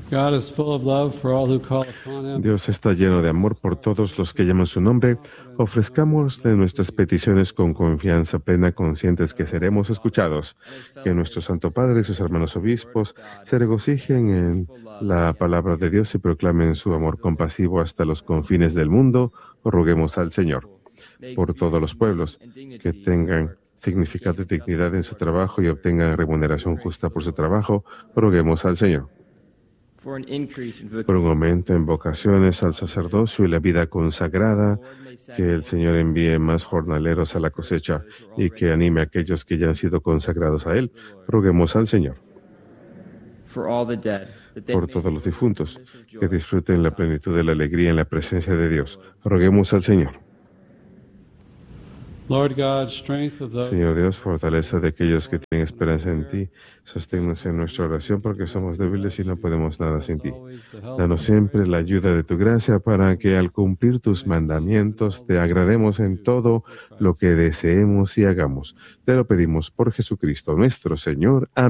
Dios está lleno de amor por todos los que llaman su nombre. Ofrezcámosle nuestras peticiones con confianza plena, conscientes que seremos escuchados. Que nuestro Santo Padre y sus hermanos obispos se regocijen en la palabra de Dios y proclamen su amor compasivo hasta los confines del mundo. Roguemos al Señor. Por todos los pueblos que tengan significado y dignidad en su trabajo y obtengan remuneración justa por su trabajo, roguemos al Señor. Por un aumento en vocaciones al sacerdocio y la vida consagrada, que el Señor envíe más jornaleros a la cosecha y que anime a aquellos que ya han sido consagrados a Él. Roguemos al Señor. Por todos los difuntos, que disfruten la plenitud de la alegría en la presencia de Dios. Roguemos al Señor. Señor Dios, fortaleza de aquellos que tienen esperanza en ti, sosténnos en nuestra oración porque somos débiles y no podemos nada sin ti. Danos siempre la ayuda de tu gracia para que al cumplir tus mandamientos te agrademos en todo lo que deseemos y hagamos. Te lo pedimos por Jesucristo nuestro Señor. Amén.